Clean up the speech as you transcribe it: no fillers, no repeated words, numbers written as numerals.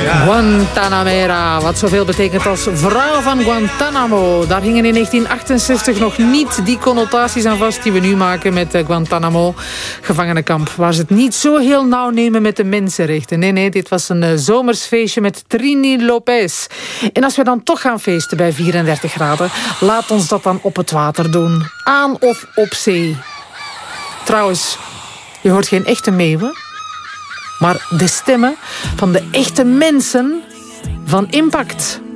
Guantanamera, wat zoveel betekent als vrouw van Guantanamo. Daar hingen in 1968 nog niet die connotaties aan vast die we nu maken met Guantanamo, gevangenenkamp, waar ze het niet zo heel nauw nemen met de mensenrechten. Nee, dit was een zomersfeestje met Trini Lopez. En als we dan toch gaan feesten bij 34 graden, laat ons dat dan op het water doen. Aan of op zee. Trouwens, je hoort geen echte meeuwen, maar de stemmen van de echte mensen van Impact.